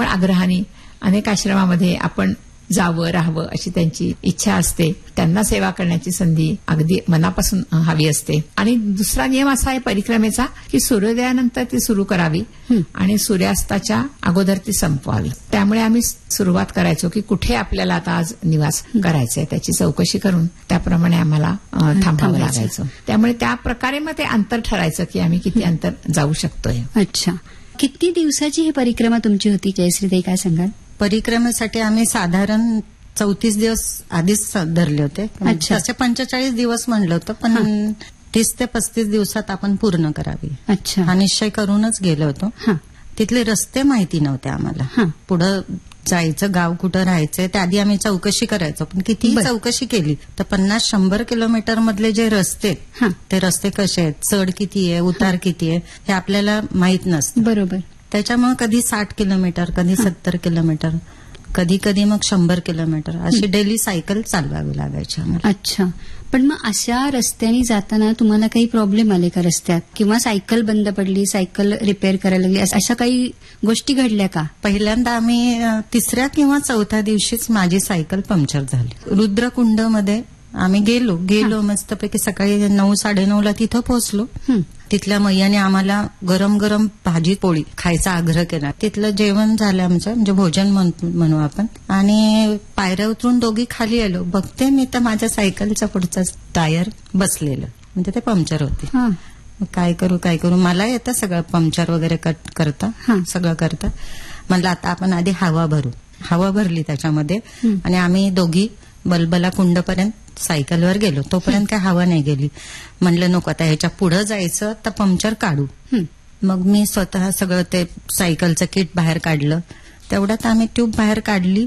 आग्रहाने अनेक आश्रमामध्ये आपण जावं राहावं अशी त्यांची इच्छा असते. त्यांना सेवा करण्याची संधी अगदी मनापासून हवी असते. आणि दुसरा नियम असा आहे परिक्रमेचा की सूर्योदयानंतर ती सुरू करावी आणि सूर्यास्ताच्या अगोदर ती संपवावी. त्यामुळे आम्ही सुरुवात करायचो की कुठे आपल्याला आता आज निवास करायचंय त्याची चौकशी करून त्याप्रमाणे आम्हाला थांबावं लागायचं. त्यामुळे त्या प्रकारे मग ते अंतर ठरायचं की आम्ही किती अंतर जाऊ शकतोय. अच्छा, किती दिवसाची ही परिक्रमा तुमची होती जयश्रीताई, काय सांगाल? परिक्रमेसाठी आम्ही साधारण 34 दिवस आधीच धरले होते. तसे 45 दिवस म्हणलं होतं, पण 30 ते 35 दिवसात आपण पूर्ण करावी हा निश्चय करूनच गेलो होतो. तिथले रस्ते माहिती नव्हते आम्हाला. पुढं जायचं, गाव कुठं राहायचंय त्याआधी आम्ही चौकशी करायचो. पण कितीही चौकशी केली तर 50-100 किलोमीटर मधले जे रस्ते ते रस्ते कसे आहेत, चढ किती आहे, उतार किती आहे हे आपल्याला माहित नसतं. बरोबर. त्याच्यामुळे कधी 60 किलोमीटर, कधी 70 किलोमीटर, कधी कधी मग 100 किलोमीटर अशी डेली सायकल चालवावी लागायची आम्हाला. अच्छा, पण मग अशा रस्त्याने जाताना तुम्हाला काही प्रॉब्लेम आले का रस्त्यात, किंवा सायकल बंद पडली, सायकल रिपेअर करायला लागली, अशा काही गोष्टी घडल्या का? पहिल्यांदा आम्ही 3ऱ्या किंवा 4थ्या दिवशीच माझी सायकल पंक्चर झाली. रुद्रकुंडमध्ये आम्ही गेलो मस्तपैकी सकाळी 9-9:30 तिथं पोहोचलो. तिथल्या मैयाने आम्हाला गरम गरम भाजी पोळी खायचा आग्रह केला. तिथलं जेवण झालं आमचं, म्हणजे भोजन म्हणू आपण. आणि पायऱ्या उतरून दोघी खाली आलो, बघते मी तर माझ्या सायकलचा पुढचा टायर बसलेलं, म्हणजे ते पंक्चर होते. काय करू मला येतं सगळं पंक्चर वगैरे करता, सगळं करता. म्हणलं आता आपण आधी हवा भरली त्याच्यामध्ये आणि आम्ही दोघी बलबला कुंडपर्यंत सायकलवर गेलो. तोपर्यंत काय हवा नाही गेली. म्हणलं नको आता ह्याच्या पुढे जायचं तर पंक्चर काढू. मग मी स्वतः सगळं ते सायकलचं किट बाहेर काढलं. तेवढ्यात आम्ही ट्यूब बाहेर काढली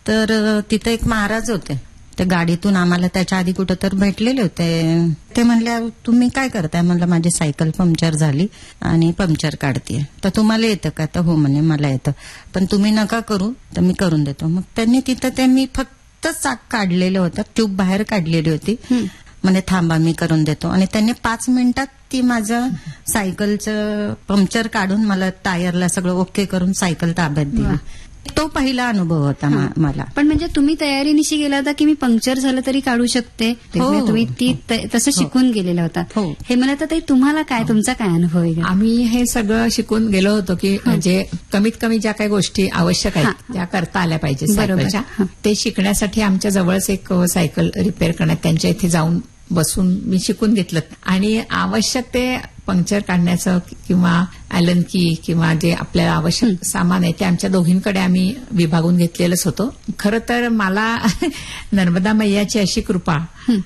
तर तिथे एक महाराज होते. ते गाडीतून आम्हाला त्याच्या आधी कुठं तर भेटलेले होते. ते म्हणले तुम्ही काय करताय? म्हणलं माझी सायकल पंक्चर झाली आणि पंक्चर काढतीये. तर तुम्हाला येतं का? तर हो म्हणे मला येतं, पण तुम्ही नका करू, तर मी करून देतो. मग त्यांनी तिथं ते मी फक्त चाक काढलेलं होतं, ट्यूब बाहेर काढलेली होती. म्हणजे थांबा मी करून देतो. आणि त्यांनी 5 मिनिटात ती माझं सायकलचं पंक्चर काढून मला टायरला सगळं ओके करून सायकल ताब्यात दिली. तो पहिला अनुभव होता मला. पण म्हणजे तुम्ही तयारीनिशी गेला होता की मी पंक्चर झालं तरी काढू शकते, तुम्ही ती तसं शिकून गेलेला होता. हे म्हणत होते, तुम्हाला काय, तुमचा काय अनुभव आहे? आम्ही हे सगळं शिकून गेलो होतो की म्हणजे कमीत कमी ज्या काही गोष्टी आवश्यक आहेत त्या करता आल्या पाहिजे सायकलच्या. ते शिकण्यासाठी आमच्या जवळच एक सायकल रिपेअर करण्यात त्यांच्या इथे जाऊन बसून मी शिकून घेतलं. आणि आवश्यक ते पंक्चर काढण्याचं किंवा ॲलन की किंवा जे आपल्याला आवश्यक सामान आहे ते आमच्या दोघींकडे आम्ही विभागून घेतलेलंच होतं. खरं तर मला नर्मदा मैयाची अशी कृपा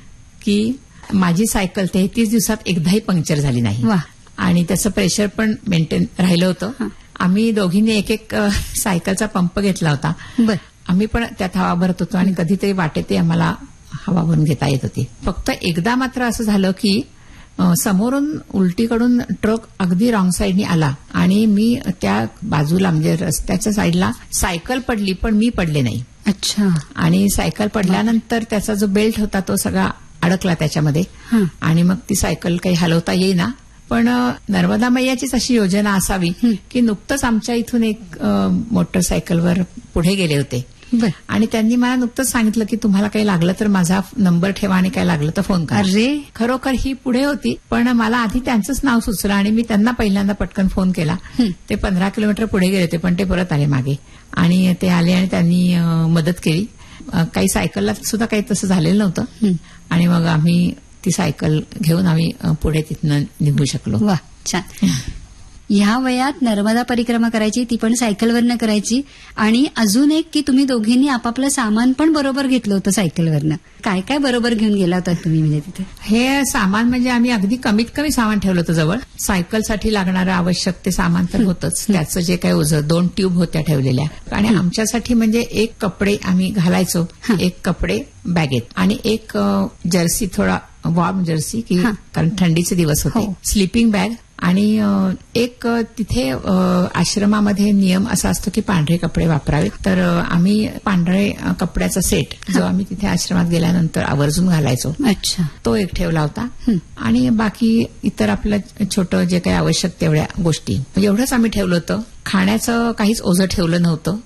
की माझी सायकल 33 दिवसात एकदाही पंक्चर झाली नाही. आणि त्याचं प्रेशर पण मेंटेन राहिलं होतं. आम्ही दोघींनी एक सायकलचा पंप घेतला होता. आम्ही पण त्यात हवा भरत होतो आणि कधीतरी वाटेत आम्हाला हवा भरून घेता येत होती. फक्त एकदा मात्र असं झालं की समोरून उलटीकडून ट्रक अगदी रॉंग साईडनी आला आणि मी त्या बाजूला म्हणजे रस्त्याच्या साईडला सायकल पडली, पण मी पडले नाही. अच्छा. आणि सायकल पडल्यानंतर त्याचा जो बेल्ट होता तो सगळा अडकला त्याच्यामध्ये आणि मग ती सायकल काही हलवता येईना. पण नर्मदा मैयाचीच अशी योजना असावी की नुकतंच आमच्या इथून एक मोटरसायकलवर पुढे गेले होते आणि त्यांनी मला नुकतंच सांगितलं की तुम्हाला काही लागलं तर माझा नंबर ठेवा आणि काय लागलं तर फोन करा. अरे खरोखर ही पुढे होती, पण मला आधी त्यांचंच नाव सुचलं आणि मी त्यांना पहिल्यांदा पटकन फोन केला. ते 15 किलोमीटर पुढे गेले होते, पण ते परत आले मागे आणि ते आले आणि त्यांनी मदत केली. काही सायकलला सुद्धा काही तसं झालेलं नव्हतं आणि मग आम्ही ती सायकल घेऊन आम्ही पुढे तिथनं निघू शकलो. वा, छान. ह्या वयात नर्मदा परिक्रमा करायची, ती पण सायकलवरनं करायची. आणि अजून एक की तुम्ही दोघींनी आपापलं सामान पण बरोबर घेतलं होतं सायकलवरनं. काय काय बरोबर घेऊन गेला होता तुम्ही म्हणजे तिथे? हे सामान म्हणजे आम्ही अगदी कमीत कमी सामान ठेवलं होतं जवळ. सायकलसाठी लागणारं आवश्यक ते सामान तर होतंच. त्याचं जे काही ओझं, 2 ट्यूब होत्या ठेवलेल्या. आणि आमच्यासाठी म्हणजे एक कपडे आम्ही घालायचो, एक कपडे बॅगेत आणि एक जर्सी, थोडा वॉर्म जर्सी की कारण थंडीचे दिवस होते, स्लीपिंग बॅग. आणि एक तिथे आश्रमामध्ये नियम असा असतो की पांढरे कपडे वापरावे. तर आम्ही पांढरे कपड्याचा सेट जो आम्ही तिथे आश्रमात गेल्यानंतर आवर्जून घालायचो. अच्छा. तो एक ठेवला होता. आणि बाकी इतर आपलं छोटं जे काही आवश्यक तेवढ्या गोष्टी एवढंच आम्ही ठेवलं होतं. खाण्याचं काहीच ओझं ठेवलं नव्हतं.